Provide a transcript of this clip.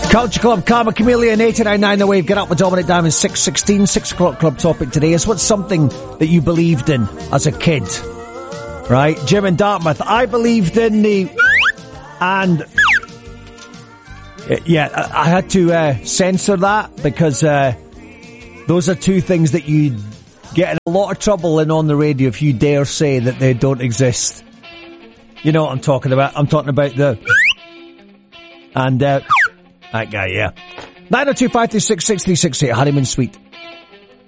Culture Club, Karma Chameleon, 89.9 The Wave. Get up with Dominic Diamond, 6:16. 6 o'clock club topic today is what's something that you believed in as a kid? Right? Jim in Dartmouth. I believed in the... And... Yeah, I had to censor that because those are two things that you get in a lot of trouble in on the radio if you dare say that they don't exist. You know what I'm talking about. I'm talking about the... And... that guy, yeah. 902-526-6368, Honeymoon Suite.